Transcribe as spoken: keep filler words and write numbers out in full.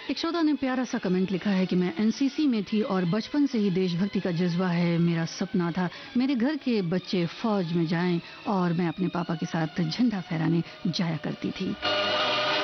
एक श्रोता ने प्यारा सा कमेंट लिखा है कि मैं एनसीसी में थी और बचपन से ही देशभक्ति का जज्बा है। मेरा सपना था मेरे घर के बच्चे फौज में जाएं और मैं अपने पापा के साथ झंडा फहराने जाया करती थी।